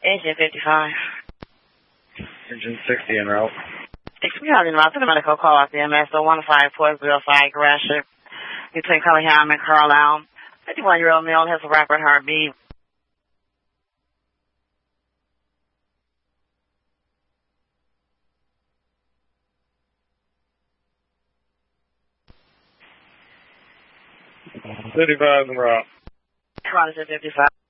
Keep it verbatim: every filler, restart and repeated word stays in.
Engine fifty-five. Engine sixty en route. Excuse me, about the medical call off the M S O one five four zero five Grasher between Cunningham and Carlisle. fifty-one-year-old male has a rapid heartbeat. fifty-five en route. Roger fifty-five.